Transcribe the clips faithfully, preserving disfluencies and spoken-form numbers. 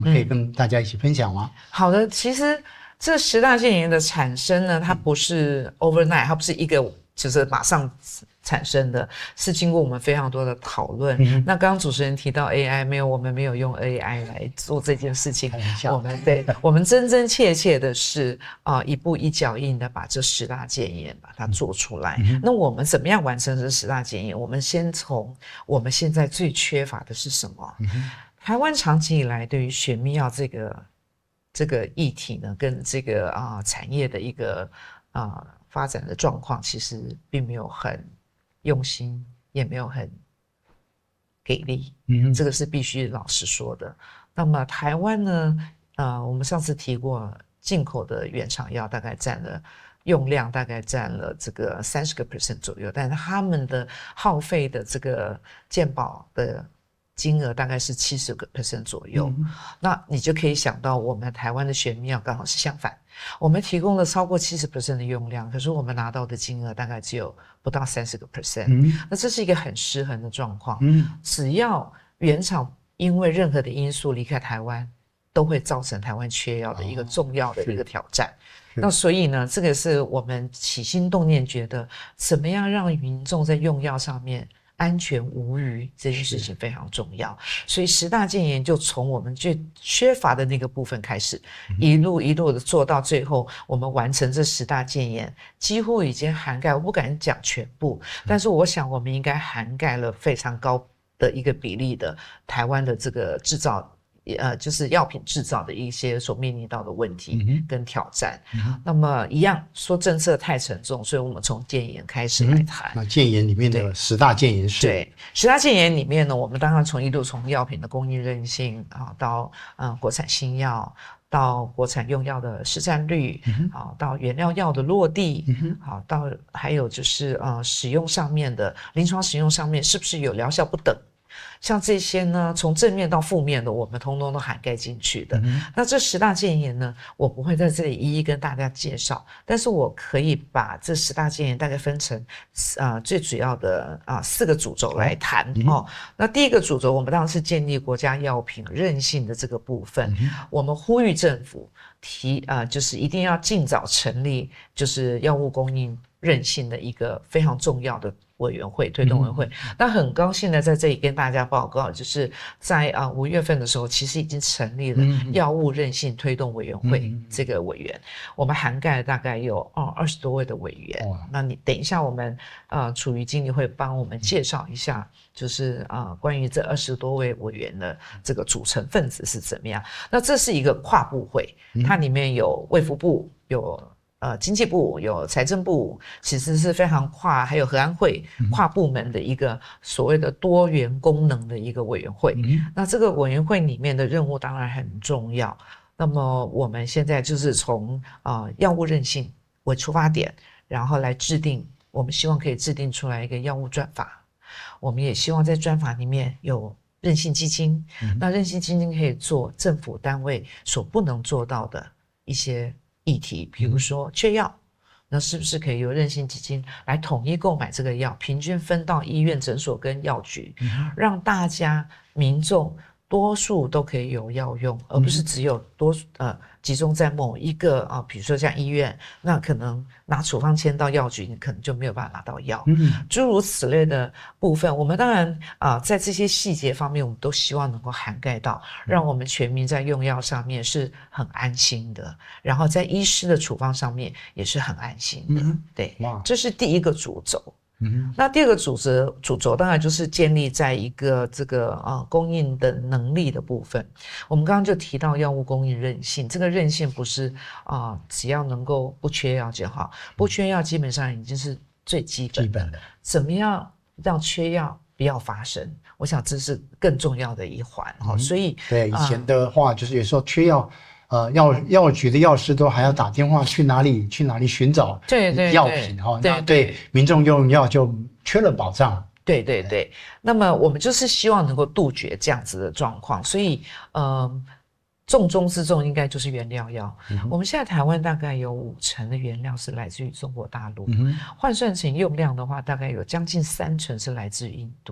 可以跟大家一起分享吗？ 好的，其实这十大建言的产生呢，它不是 overnight， 它不是一个就是马上产生的，是经过我们非常多的讨论。嗯、那刚刚主持人提到 A I， 没有，我们没有用 A I 来做这件事情。我们对，我们真真切切的是啊、呃，一步一脚印的把这十大建言把它做出来。嗯、那我们怎么样完成这十大建言？我们先从我们现在最缺乏的是什么？嗯、台湾长期以来对于选民药这个这个议题呢，跟这个啊、呃、产业的一个啊、呃、发展的状况，其实并没有很用心，也没有很给力，嗯，这个是必须老实说的。那么台湾呢，呃，我们上次提过，进口的原厂药大概占了用量大概占了这个三十个 percent 左右，但是他们的耗费的这个健保的金额大概是七十个 percent 左右，嗯，那你就可以想到我们台湾的选民药刚好是相反，我们提供了超过 百分之七十 的用量，可是我们拿到的金额大概只有不到三十个 percent，嗯，那这是一个很失衡的状况，嗯，只要原厂因为任何的因素离开台湾，都会造成台湾缺药的一个重要的一个挑战。哦，那所以呢，这个是我们起心动念觉得怎么样让民众在用药上面安全无虞这件事情非常重要，所以十大建言就从我们最缺乏的那个部分开始，嗯，一路一路的做到最后，我们完成这十大建言，几乎已经涵盖，我不敢讲全部，但是我想我们应该涵盖了非常高的一个比例的台湾的这个制造。呃，就是药品制造的一些所面临到的问题跟挑战。嗯，那么一样说政策太沉重，所以我们从建言开始来谈。嗯， 那建言里面的十大建言是？ 对，十大建言里面呢，我们当然从一路从药品的供应韧性啊，到嗯国产新药，到国产用药的市占率，嗯，啊，到原料药的落地，嗯，好，到还有就是呃使用上面的临床使用上面是不是有疗效不等。像这些呢，从正面到负面的，我们通通都涵盖进去的。嗯，那这十大建言呢，我不会在这里一一跟大家介绍，但是我可以把这十大建言大概分成呃最主要的啊、呃、四个主轴来谈，嗯，哦。那第一个主轴，我们当然是建立国家药品韧性的这个部分。嗯，我们呼吁政府提啊、呃，就是一定要尽早成立，就是药物供应韧性的一个非常重要的委员会，推动委员会。嗯，那很高兴的在这里跟大家报告，就是在啊五月份的时候，其实已经成立了药物韧性推动委员会这个委员，嗯，我们涵盖了大概有哦二十多位的委员。哦，那你等一下我们呃楚瑜经理会帮我们介绍一下，就是啊、呃、关于这二十多位委员的这个组成分子是怎么样。那这是一个跨部会，它里面有卫福部，有呃，经济部，有财政部，其实是非常跨，还有核安会跨部门的一个所谓的多元功能的一个委员会。嗯，那这个委员会里面的任务当然很重要。那么我们现在就是从啊、呃、药物韧性为出发点，然后来制定，我们希望可以制定出来一个药物专法。我们也希望在专法里面有韧性基金，嗯，那韧性基金可以做政府单位所不能做到的一些议题，比如说缺药，那是不是可以由韧性基金来统一购买这个药，平均分到医院、诊所跟药局，嗯，让大家民众多数都可以有药用，而不是只有多呃集中在某一个啊，比如说像医院，那可能拿处方签到药局，你可能就没有办法拿到药，嗯，诸如此类的部分，我们当然啊，在这些细节方面，我们都希望能够涵盖到，让我们全民在用药上面是很安心的，然后在医师的处方上面也是很安心的，嗯，对，这是第一个主轴。嗯，那第二个主轴主轴当然就是建立在一个这个呃供应的能力的部分。我们刚刚就提到药物供应韧性，这个韧性不是啊、呃、只要能够不缺药就好，不缺药基本上已经是最基本的。基本的，怎么样让缺药不要发生？我想这是更重要的一环哈、嗯。所以对以前的话，就是有时候缺药。呃，药药局的药师都还要打电话去哪里去哪里寻找药品哈，那对民众用药就缺了保障。 对对对，那么我们就是希望能够杜绝这样子的状况，所以呃，重中之重应该就是原料药。嗯、我们现在台湾大概有五成的原料是来自于中国大陆，嗯、换算成用量的话，大概有将近三成是来自于印度。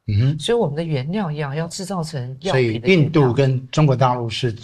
嗯哼，所以我们的原料药要制造成药品的，所以印度跟中国大陆是